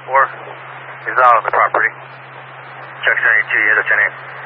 4. He's not on the property. Check 72, you hit a 10-8.